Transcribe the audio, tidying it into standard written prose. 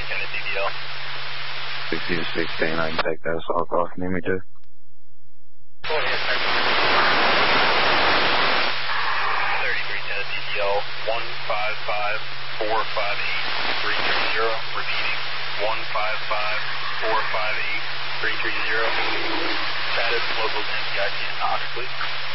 Tennessee DL. 60 to 16, I can take that assault call. Can you hear me too? Go ahead, sir. 33 Tennessee DL, 155-458-330. Repeating, 155-458-330. Status, local NCIC in Knox, please.